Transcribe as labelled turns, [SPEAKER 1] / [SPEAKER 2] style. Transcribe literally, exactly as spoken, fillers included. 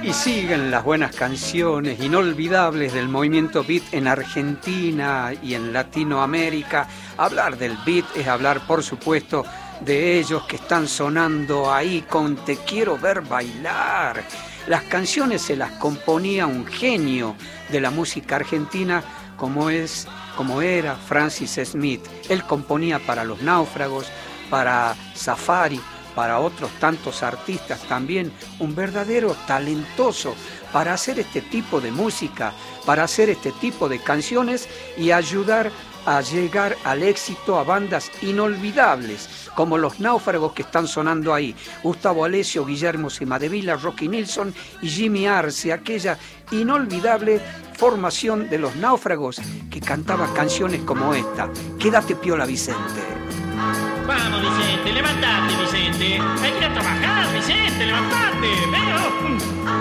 [SPEAKER 1] Y siguen las buenas canciones inolvidables del movimiento beat en Argentina y en Latinoamérica. Hablar del beat es hablar, por supuesto, de ellos que están sonando ahí con Te quiero ver bailar. Las canciones se las componía un genio de la música argentina como es, como era Francis Smith. Él componía para Los Náufragos, para Safari, para otros tantos artistas también, un verdadero talentoso para hacer este tipo de música, para hacer este tipo de canciones y ayudar a llegar al éxito a bandas inolvidables, como Los Náufragos que están sonando ahí, Gustavo Alessio, Guillermo Cimadevila, Rocky Nilsson y Jimmy Arce, aquella inolvidable formación de Los Náufragos que cantaba canciones como esta, Quédate piola Vicente.
[SPEAKER 2] Vamos, Vicente, levantate, Vicente. Hay que ir a trabajar, Vicente, levantate. Venga.